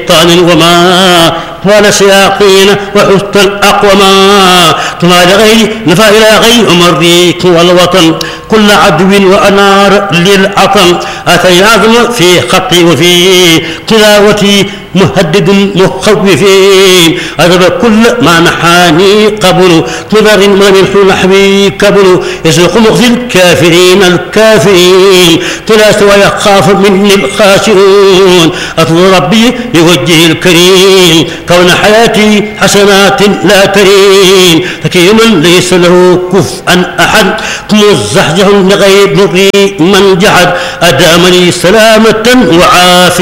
وما ولا سياقين وحسن الأقوما كما لغير نفى إلى غير مريك والوطن كل عدو وأنار للعطن أتي عظم في خطي وفي تلاوتي مهدد مخوفين أذب كل ما نحاني قبل نظر من نحوي قبل يسلق مخزي الكافرين تلاس ويخاف مني الخاسرون أطلب ربي بوجهه الكريم كون حياتي حسنات لا ترين حكيما ليس له كفءا أحد مزحزح لغير من جحد أدامني سلامة وعافية